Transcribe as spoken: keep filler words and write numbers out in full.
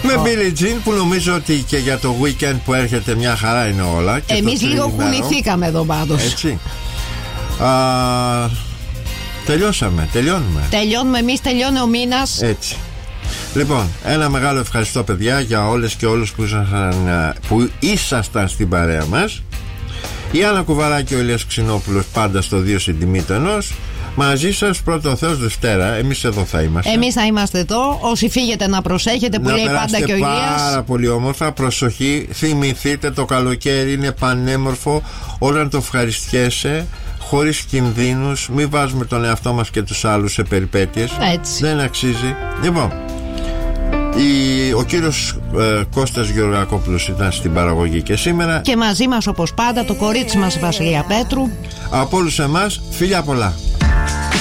Με Billie Jean, που νομίζω ότι και για το weekend που έρχεται μια χαρά είναι όλα. Εμείς λίγο κουνηθήκαμε εδώ πάντως. Έτσι. Α, τελειώσαμε, τελειώνουμε. Τελειώνουμε εμείς, τελειώνει ο μήνας. Έτσι. Λοιπόν, ένα μεγάλο ευχαριστώ παιδιά για όλες και όλους που ήσασταν, που ήσασταν στην παρέα μας. Η Άννα Κουβαράκη και ο Ηλίας Ξινόπουλος πάντα στο δύο συντιμήτω ενός. Μαζί σας πρώτο ο Θεός Δευτέρα. Εμείς εδώ θα είμαστε. Εμείς θα είμαστε εδώ. Όσοι φύγετε να προσέχετε, που να λέει πάντα και ο Ηλίας. Πάρα πολύ όμορφα. Προσοχή. Θυμηθείτε, το καλοκαίρι είναι πανέμορφο. Όταν το ευχαριστιέσαι, χωρίς κινδύνους. Μην βάζουμε τον εαυτό μας και τους άλλους σε περιπέτειες. Έτσι. Δεν αξίζει. Λοιπόν, η, ο κύριος ε, Κώστας Γεωργακόπουλος ήταν στην παραγωγή και σήμερα. Και μαζί μας όπως πάντα το κορίτσι μας Βασιλεία Πέτρου. Από όλους εμάς, φιλιά πολλά.